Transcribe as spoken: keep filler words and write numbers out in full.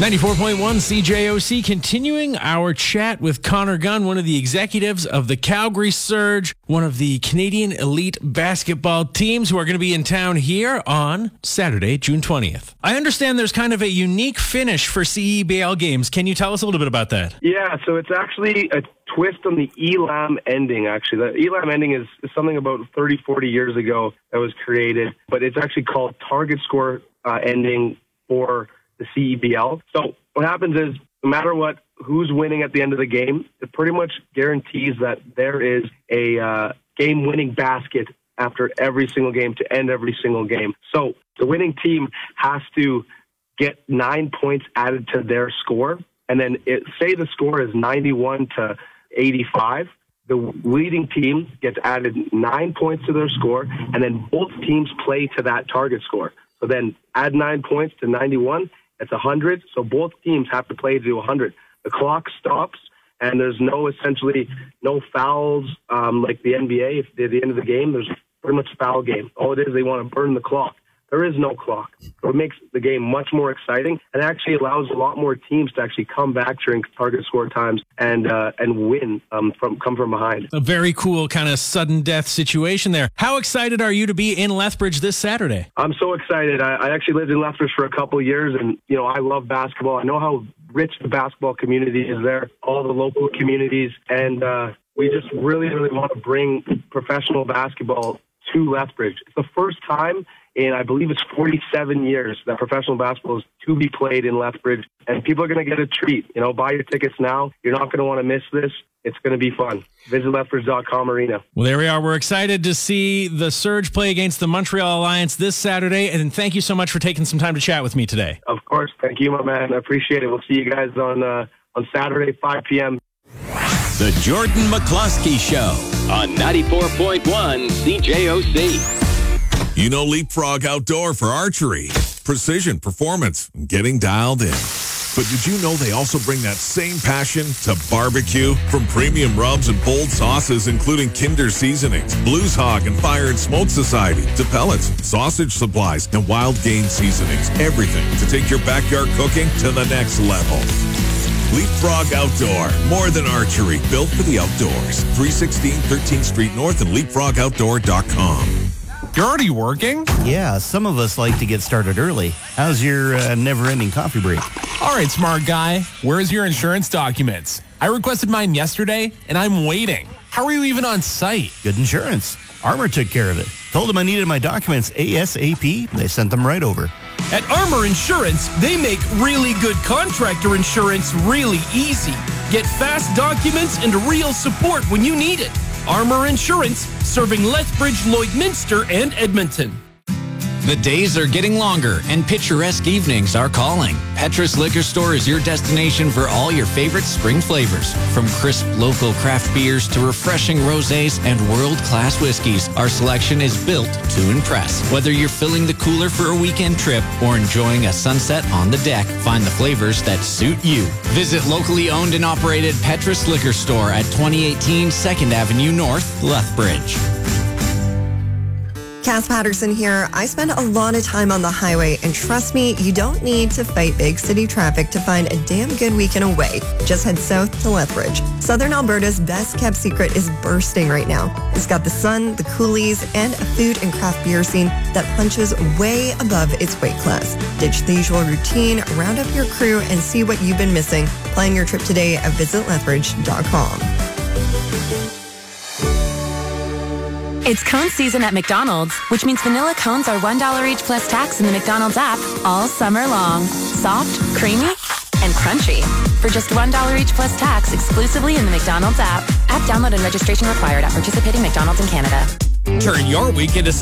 ninety-four point one C J O C, continuing our chat with Connor Gunn, one of the executives of the Calgary Surge, one of the Canadian elite basketball teams who are going to be in town here on Saturday, June twentieth. I understand there's kind of a unique finish for C E B L games. Can you tell us a little bit about that? Yeah, so it's actually a twist on the E L A M ending, actually. The E L A M ending is, is something about thirty, forty years ago that was created, but it's actually called target score uh, ending for the C E B L. So what happens is, no matter what, who's winning at the end of the game, it pretty much guarantees that there is a uh, game-winning basket after every single game to end every single game. So the winning team has to get nine points added to their score, and then it, say the score is ninety-one to eighty-five. The leading team gets added nine points to their score, and then both teams play to that target score. So then add nine points to ninety-one. It's one hundred, so both teams have to play to one hundred. The clock stops, and there's no, essentially, no fouls um, like the N B A. If at the end of the game, there's pretty much a foul game. All it is, they want to burn the clock. There is no clock. So it makes the game much more exciting and actually allows a lot more teams to actually come back during target score times and uh, and win um, from come from behind. A very cool kind of sudden death situation there. How excited are you to be in Lethbridge this Saturday? I'm so excited. I, I actually lived in Lethbridge for a couple of years, and you know I love basketball. I know how rich the basketball community is there, all the local communities, and uh, we just really, really want to bring professional basketball to Lethbridge. It's the first time in, I believe it's forty-seven years that professional basketball is to be played in Lethbridge, and people are going to get a treat. You know, buy your tickets now. You're not going to want to miss this. It's going to be fun. Visit lethbridge dot com arena. Well, there we are. We're excited to see the Surge play against the Montreal Alliance this Saturday, and thank you so much for taking some time to chat with me today. Of course. Thank you, my man. I appreciate it. We'll see you guys on uh, on Saturday, five p.m. The Jordan McCluskey Show on ninety-four point one C J O C. You know Leapfrog Outdoor for archery, precision, performance, and getting dialed in. But did you know they also bring that same passion to barbecue? From premium rubs and bold sauces, including Kinder Seasonings, Blues Hog and Fire and Smoke Society, to pellets, sausage supplies, and wild game seasonings. Everything to take your backyard cooking to the next level. Leapfrog Outdoor, more than archery, built for the outdoors. three sixteen thirteenth Street North and leapfrog outdoor dot com. You're already working? Yeah, some of us like to get started early. How's your uh, never-ending coffee break? All right, smart guy. Where's your insurance documents? I requested mine yesterday, and I'm waiting. How are you even on site? Good insurance. Armor took care of it. Told them I needed my documents ASAP. They sent them right over. At Armor Insurance, they make really good contractor insurance really easy. Get fast documents and real support when you need it. Armor Insurance, serving Lethbridge, Lloydminster, and Edmonton. The days are getting longer, and picturesque evenings are calling. Petrus Liquor Store is your destination for all your favorite spring flavors. From crisp local craft beers to refreshing rosés and world-class whiskeys, our selection is built to impress. Whether you're filling the cooler for a weekend trip or enjoying a sunset on the deck, find the flavors that suit you. Visit locally owned and operated Petrus Liquor Store at twenty eighteen second Avenue North, Lethbridge. Cass Patterson here. I spend a lot of time on the highway, and trust me, you don't need to fight big city traffic to find a damn good weekend away. Just head south to Lethbridge. Southern Alberta's best-kept secret is bursting right now. It's got the sun, the coolies, and a food and craft beer scene that punches way above its weight class. Ditch the usual routine, round up your crew, and see what you've been missing. Plan your trip today at visit lethbridge dot com. It's cone season at McDonald's, which means vanilla cones are one dollar each plus tax in the McDonald's app all summer long. Soft, creamy, and crunchy. For just one dollar each plus tax exclusively in the McDonald's app. App download and registration required at participating McDonald's in Canada. Turn your week into